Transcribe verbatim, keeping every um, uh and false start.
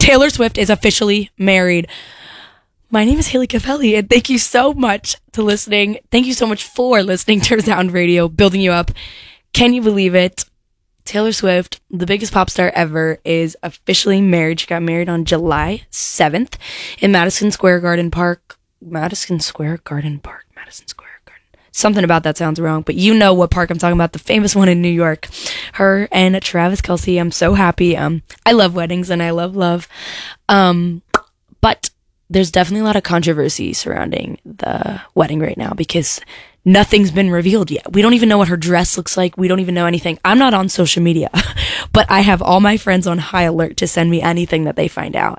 Taylor Swift is officially married. My name is Haley Capelli, and thank you so much to listening. Thank you so much for listening to Resound Radio, building you up. Can you believe it? Taylor Swift, the biggest pop star ever, is officially married. She got married on July seventh in Madison Square Garden Park. Madison Square Garden Park. Madison Square Garden. Something about that sounds wrong, but you know what park I'm talking about, the famous one in New York. Her and Travis Kelce. I'm so happy. Um, I love weddings and I love love. Um, but there's definitely a lot of controversy surrounding the wedding right now because nothing's been revealed yet. We don't even know what her dress looks like. We don't even know anything. I'm not on social media, but I have all my friends on high alert to send me anything that they find out.